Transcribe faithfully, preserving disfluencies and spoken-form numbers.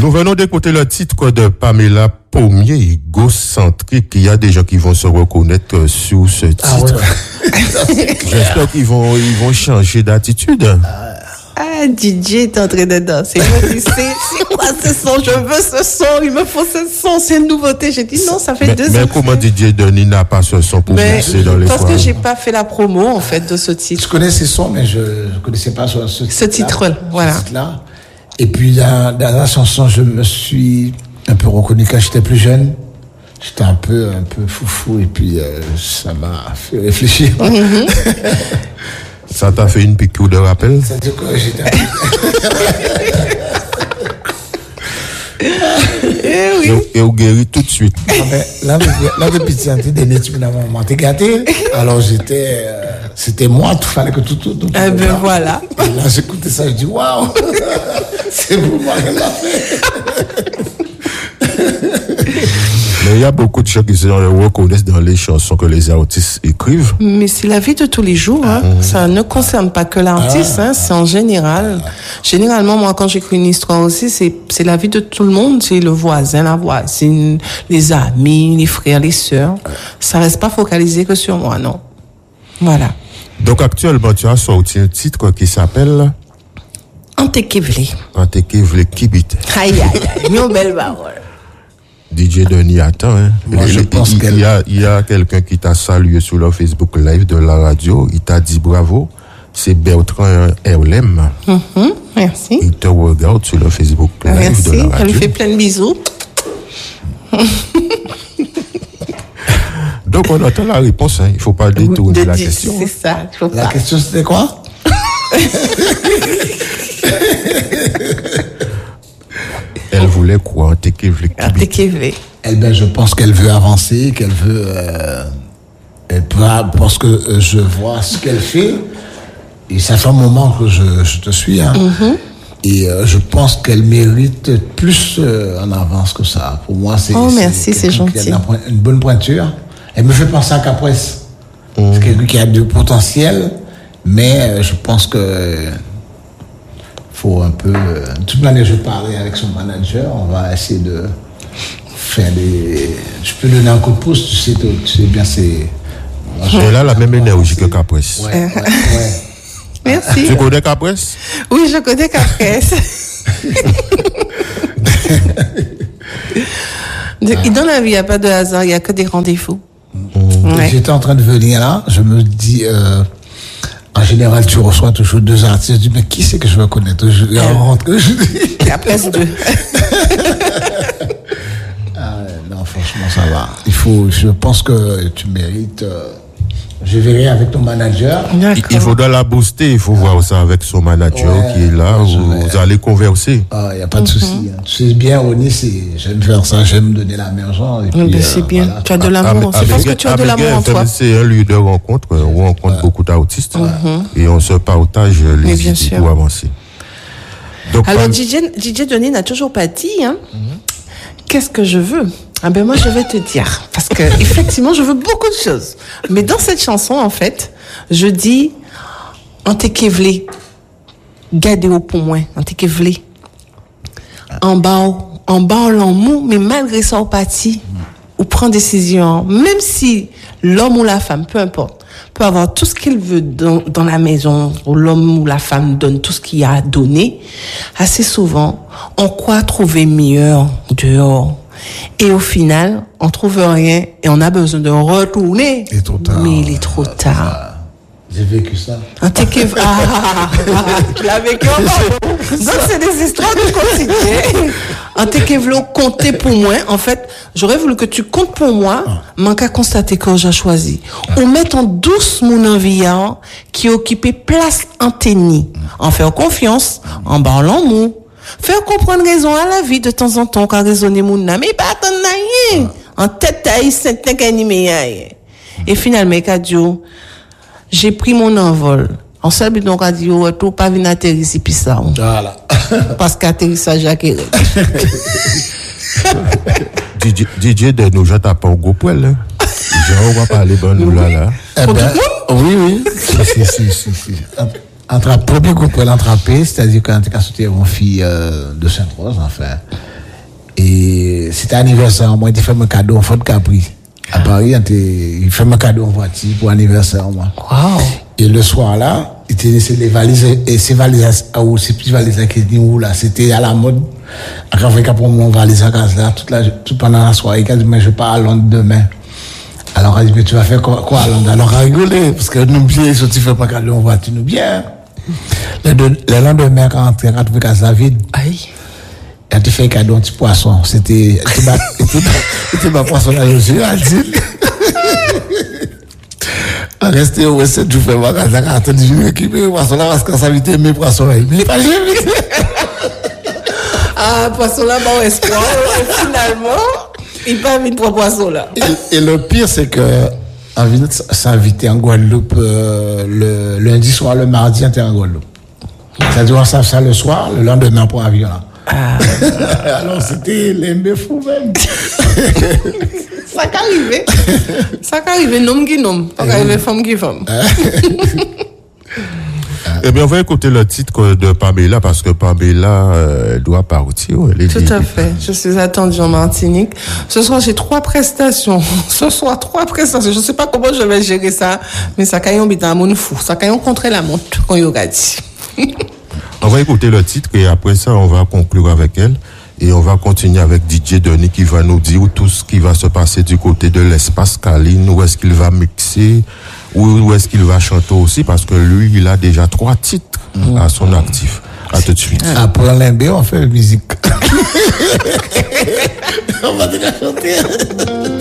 Nous venons d'écouter le titre de Pamela Pommier, égocentrique. Il y a des gens qui vont se reconnaître sur ce titre. Ah ouais. J'espère qu'ils vont, ils vont changer d'attitude. Ah, D J est en train de danser. Il me dit, c'est, c'est quoi ce son? Je veux ce son, il me faut ce son, c'est une nouveauté. J'ai dit non, ça fait mais, deux ans. Mais comment D J Denis n'a pas ce son pour mixer dans les parce soirées? que j'ai pas fait la promo, en fait, de ce titre. Je connais ces sons, mais je ne connaissais pas ce, ce, ce titre-là. Voilà. Ce titre-là. Et puis, dans, dans la chanson, je me suis un peu reconnu quand j'étais plus jeune. J'étais un peu, un peu foufou, et puis euh, ça m'a fait réfléchir. Mm-hmm. Ça t'a fait une piqûre de rappel? Ça dit quoi, j'étais Eh oui. Et, et on guérit tout de suite. Ah ben, là, là, depuis que tu des tu m'as t'es gâté. Alors j'étais, euh, c'était moi, il fallait que tout, tout, tout. Ah ben voilà. Et là, j'écoutais ça, je dis waouh, c'est pour moi qu'elle l'a fait. Mais il y a beaucoup de gens qui se reconnaissent dans les chansons que les artistes écrivent. Mais c'est la vie de tous les jours. Hein. Mmh. Ça ne concerne pas que l'artiste, ah, hein, c'est en général. Ah. Généralement, moi, quand j'écris une histoire aussi, c'est, c'est la vie de tout le monde. C'est le voisin, la voisine, les amis, les frères, les sœurs. Ça reste pas focalisé que sur moi, non. Voilà. Donc actuellement, tu as sorti un titre qui s'appelle Antekevle. Antekevle Kibite. Aïe, aïe, aïe, une belle parole. D J Denis attend, hein. Moi, je il, pense il, qu'elle... il y a, il y a quelqu'un qui t'a salué sur le Facebook Live de la radio. Il t'a dit bravo. C'est Bertrand Erlem. Mm-hmm, merci. Il te regarde sur le Facebook Live merci. de la radio. Elle lui fait plein de bisous. Donc, on attend la réponse, hein. Il ne faut pas détourner de la dire, question. C'est ça. Faut la pas. question, c'était quoi? Elle voulait quoi? Antekevle Kibite. Eh ben, je pense qu'elle veut avancer, qu'elle veut, euh, elle peut, parce que euh, je vois ce qu'elle fait, et ça fait un moment que je, je te suis, hein, mm-hmm. et euh, je pense qu'elle mérite plus euh, en avance que ça. Pour moi, c'est, oh, merci, c'est, c'est gentil. Qui a une bonne pointure. Elle me fait penser à Capresse. Mm. C'est quelqu'un qui a du potentiel, mais euh, je pense que euh, faut un peu. Euh, de toute manière, je parlais avec son manager. On va essayer de faire des. Je peux donner un coup de pouce. Tu sais, tu sais bien, c'est. Elle a la même énergie que Capresse. Ouais, ouais, ouais. Merci. Tu connais Capresse? Oui, je connais Capresse. Et dans la vie, il n'y a pas de hasard, il n'y a que des rendez-vous. Mmh. Ouais. J'étais en train de venir là, je me dis. Euh, En général, tu reçois toujours deux artistes. Je dis, mais qui c'est que je veux connaître? Je vais rentrer. Et après, c'est deux. Ah, non, franchement, ça va. Il faut, je pense que tu mérites. Euh, je verrai avec ton manager. Il, il faudra la booster. Il faut ah. voir ça avec son manager ouais, qui est là. Ouais, vous, vous allez converser. Ah, il n'y a pas de mm-hmm. souci. Hein. Tu sais bien, Ronnie, c'est, j'aime faire ça, j'aime donner la main aux gens. Et puis, mais c'est euh, bien. Voilà. Tu as de l'amour. C'est parce que tu as de l'amour en toi. C'est un lieu de rencontre. On rencontre ouais. beaucoup d'artistes mm-hmm. et on se partage les idées pour avancer. Donc, alors, D J, D J Denis n'a toujours pas dit, hein, mm-hmm. qu'est-ce que je veux? Ah ben moi je vais te dire, parce que effectivement je veux beaucoup de choses, mais dans cette chanson en fait, je dis Antekevle, gardez au pour moi, Antekevle, en bas, en bas l'amour, mais malgré ça au parti, ou prend décision, même si l'homme ou la femme, peu importe, peut avoir tout ce qu'il veut dans, dans la maison, ou l'homme ou la femme donne tout ce qu'il a à donner, assez souvent, on croit trouver meilleur dehors. Et au final, on trouve rien et on a besoin de retourner. Il est trop tard. Mais il est trop tard. Ah, j'ai vécu ça. Antekevle. Ah, ah, ah, tu l'as vécu encore. Donc c'est des histoires de quotidien. Antekevle, compter pour moi. En fait, j'aurais voulu que tu comptes pour moi. Ah. Manque à constater que j'ai choisi. Ah. On met en douce mon enviant qui occupait place en tennis. En faire confiance, en parlant mot. Faire comprendre raison à la vie de temps en temps, quand raisonner mon âme, mais pas ton rien. En tête, t'as eu cinq animés. Et finalement, Kadio, j'ai pris mon envol. En salut donc radio, tout pas venir atterrir ici, puis ça. Voilà. Parce qu'atterrissage à Québec. D J de nous, j'attends pas au gros poil, hein. On va parler bon nous là, là. Eh ben, oui, oui. si, si, si, si. Entra- premier groupe pour l'entrapé, c'est-à-dire quand tu as sauté mon fille euh, de Sainte-Rose, enfin. Et c'était anniversaire, moi, il fait mon cadeau en Fort Capri. À Paris, il fait mon cadeau en voiture pour anniversaire, moi. Wow. Et le soir là, il était laissé les valises, et ces valises, ou ces petites valises qui étaient où là, c'était à la mode. Quand on pour mon valise à casa là, toute la, tout pendant la soirée, il a dit, mais je pars à Londres demain. Alors, il a dit, mais tu vas faire quoi, quoi à Londres? Alors, on a rigolé, parce que nous, bien, si tu fais pas cadeau en voiture, nous, bien. Le, le lendemain, quand on rentre, quand on trouve casa vide. Aïe. Et tu fais un cadeau, un petit poisson. C'était, c'était ma poisson à l'ogier, elle dit. Rester au West, tu fais ma casa, quand tu dis, je vais équiper le poisson là, parce que ça vite mes poissons, mais pas jamais. Ah, poisson là, bon espoir. Finalement, il pas mis pour poisson là. Et, et le pire, c'est que, on vient de s'inviter en Guadeloupe, euh, le lundi soir, le mardi, on était en Guadeloupe. C'est-à-dire, on savait ça le soir, le lendemain pour avion là. Ah. Alors, c'était l'embé fou même. Ça qu'arrive. Ça qu'arrive, nom qui nom. Ça qu'arrive, femme qui femme. Eh bien, on va écouter le titre de Pamela parce que Pamela euh, doit partir. Elle est Tout dit... à fait. Je suis attendue en Martinique. Ce soir, j'ai trois prestations. Ce soir, trois prestations. Je ne sais pas comment je vais gérer ça, mais ça caille un à mon fou. Ça caille contre la montre, quand il y a dit. On va écouter le titre et après ça, on va conclure avec elle. Et on va continuer avec D J Denis qui va nous dire tout ce qui va se passer du côté de l'espace Caline, où est-ce qu'il va mixer, où est-ce qu'il va chanter aussi, parce que lui, il a déjà trois titres mmh. à son actif. À tout de suite. Après l'Imbé, on fait la musique. On va déjà chanter.